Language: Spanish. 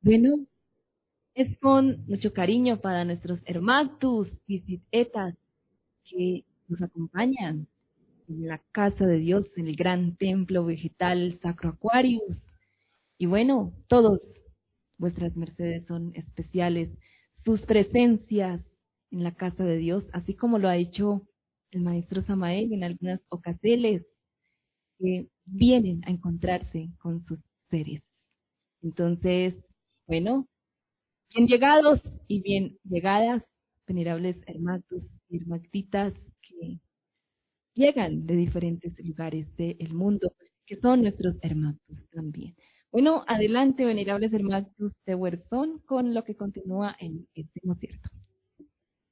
Bueno, es con mucho cariño para nuestros hermanos visitetas que nos acompañan en la casa de Dios, en el gran templo vegetal Sacro Aquarius. Y bueno, todos vuestras mercedes son especiales. Sus presencias en la casa de Dios, así como lo ha hecho el maestro Samael en algunas ocasiones, que vienen a encontrarse con sus seres. Entonces, bueno, bien llegados y bien llegadas, venerables hermanos y hermanitas que llegan de diferentes lugares del mundo, que son nuestros hermanos también. Bueno, adelante, venerables hermanos de Huerzón, con lo que continúa en este concierto.